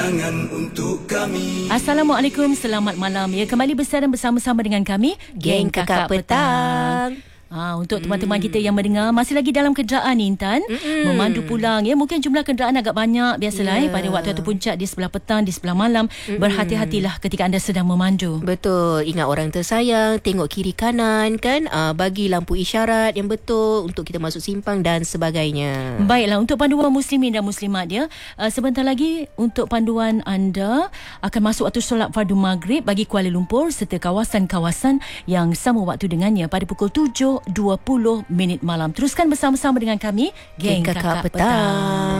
kenangan untuk kami. Assalamualaikum, selamat malam. Ya, kembali bersiaran bersama-sama dengan kami, Geng Kakak Petang. Untuk teman-teman kita yang mendengar masih lagi dalam kenderaan Intan, memandu pulang ya, mungkin jumlah kenderaan agak banyak biasalah pada waktu puncak di sebelah petang, di sebelah malam. Berhati-hatilah ketika anda sedang memandu. Betul, ingat orang tersayang, tengok kiri kanan kan, bagi lampu isyarat yang betul untuk kita masuk simpang dan sebagainya. Baiklah, untuk panduan muslimin dan muslimat ya, sebentar lagi untuk panduan anda akan masuk waktu solat fardu maghrib bagi Kuala Lumpur serta kawasan-kawasan yang sama waktu dengannya pada pukul 7:20 malam. Teruskan bersama-sama dengan kami, Geng Kakak Petang.